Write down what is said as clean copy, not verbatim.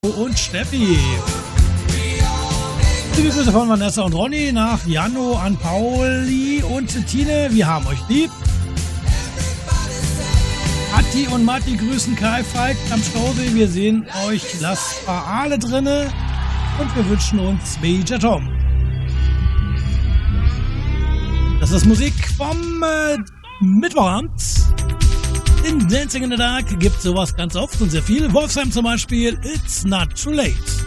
Und Steffi. Liebe Grüße von Vanessa und Ronny nach Janno an Pauli und Tine. Wir haben euch lieb. Atti und Matti grüßen Kai Falk am Stausee. Wir sehen euch Las Aale drinne und wir wünschen uns Major Tom. Das ist Musik vom Mittwochabend. In Dancing in the Dark gibt sowas ganz oft und sehr viel. Wolfsheim zum Beispiel, It's Not Too Late.